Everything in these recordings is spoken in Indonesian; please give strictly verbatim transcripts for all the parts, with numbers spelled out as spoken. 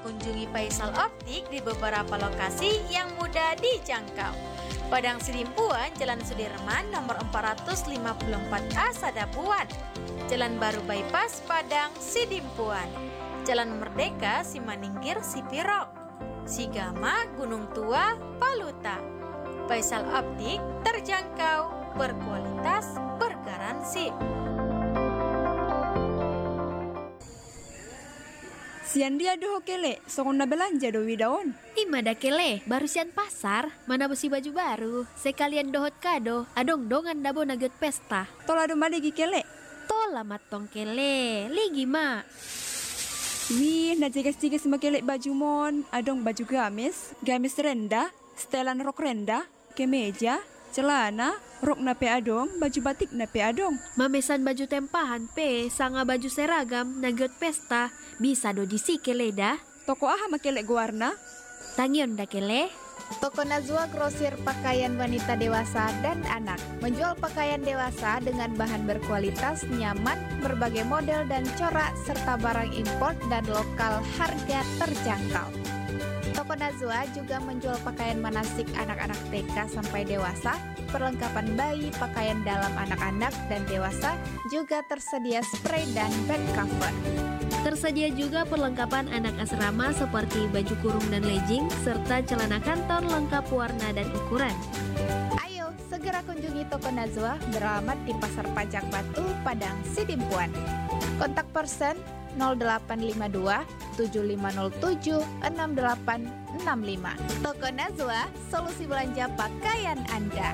kunjungi Faisal Optik di beberapa lokasi yang mudah dijangkau. Padang Sidimpuan, Jalan Sudirman nomor empat ratus lima puluh empat A Sadapuan, Jalan Baru Bypass Padang Sidimpuan, Jalan Merdeka Simaningkir Sipirok, Sigama Gunung Tua Paluta. Faisal Optik terjangkau, berkualitas, bergaransi. Sian dia doh kele, sokong na belanja do widaon. Ima da kele, baru sian pasar, mana besi baju baru. Sekalian dohot kado, adong dongan dabo naget pesta. Tola do madegi kele. Tola matong kele, ligi ma. Wih, na jeges-jeges makele baju mon, adong baju gamis, gamis rendah, setelan rok rendah, kemeja, celana, rok na pe adong, baju batik na pe adong. Mamesan baju tempahan pe, sanga baju seragam, naget pesta, bisa do disi kele dah. Toko aha makele guarna? Tangion da kele. Toko Nazwa grosir pakaian wanita dewasa dan anak. Menjual pakaian dewasa dengan bahan berkualitas, nyaman, berbagai model dan corak, serta barang import dan lokal harga terjangkau. Toko Nazwa juga menjual pakaian manasik anak-anak T K sampai dewasa, perlengkapan bayi, pakaian dalam anak-anak dan dewasa, juga tersedia spray dan back cover. Tersedia juga perlengkapan anak asrama seperti baju kurung dan legging, serta celana kantor lengkap warna dan ukuran. Ayo, segera kunjungi Toko Nazwa, beralamat di Pasar Pajak Batu, Padang Sidimpuan. Kontak person nol delapan lima dua tujuh lima nol tujuh enam delapan enam lima. Toko Nazwa, solusi belanja pakaian Anda.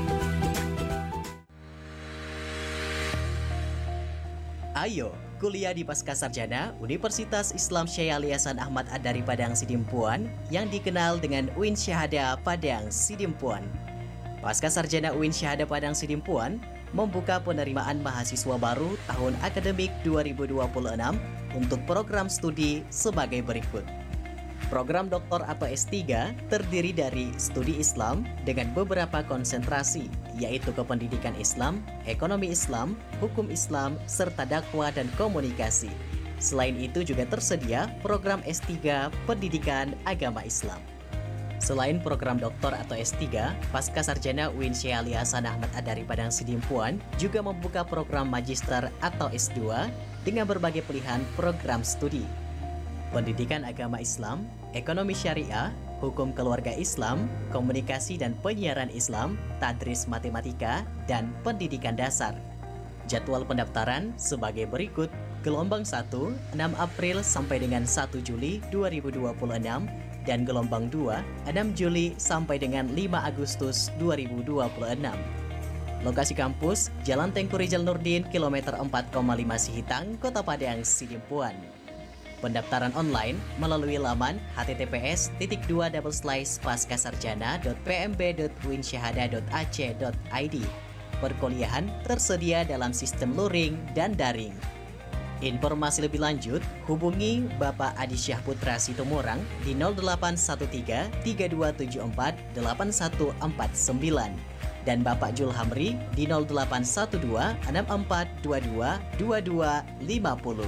Ayo, kuliah di Pascasarjana Universitas Islam Syekh Ali Hasan Ahmad Ad-Dari Padang Sidimpuan yang dikenal dengan U I N Syahada Padang Sidimpuan. Pascasarjana U I N Syahada Padang Sidimpuan membuka penerimaan mahasiswa baru tahun akademik dua ribu dua puluh enam untuk program studi sebagai berikut. Program doktor atau S tiga terdiri dari studi Islam dengan beberapa konsentrasi, yaitu kependidikan Islam, ekonomi Islam, hukum Islam, serta dakwah dan komunikasi. Selain itu juga tersedia program S tiga pendidikan agama Islam. Selain program doktor atau S tiga, Pascasarjana U I N Syekh Ali Hasan Ahmad Ad-Dari Padang Sidimpuan juga membuka program magister atau S dua dengan berbagai pilihan program studi. Pendidikan agama Islam, ekonomi syariah, hukum keluarga Islam, komunikasi dan penyiaran Islam, tadris matematika, dan pendidikan dasar. Jadwal pendaftaran sebagai berikut: gelombang satu, enam April sampai dengan satu Juli dua ribu dua puluh enam, dan gelombang dua, enam Juli sampai dengan lima Agustus dua ribu dua puluh enam. Lokasi kampus, Jalan Tengku Rizal Nurdin, kilometer empat koma lima Sihitang, Kota Padang Sidimpuan. Pendaftaran online melalui laman h t t p s titik dua double slash pascasarjana dot p m b dot u i n syahada dot a c dot i d. Perkuliahan tersedia dalam sistem luring dan daring. Informasi lebih lanjut, hubungi Bapak Adi Syah Putra Situmorang di nol delapan satu tiga tiga dua tujuh empat delapan satu empat sembilan dan Bapak Jul Hamri di nol delapan satu dua enam empat dua dua dua dua lima nol.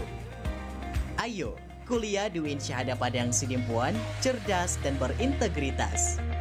Ayo, kuliah di U I N Syahada Padang Sidimpuan, cerdas dan berintegritas.